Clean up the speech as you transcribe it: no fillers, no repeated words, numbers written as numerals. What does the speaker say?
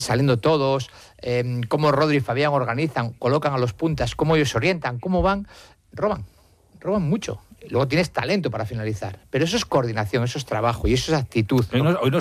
saliendo todos, cómo Rodri y Fabián organizan, colocan a los puntas, cómo ellos se orientan, cómo van, roban mucho. Luego tienes talento para finalizar, pero eso es coordinación, eso es trabajo y eso es actitud. Hoy no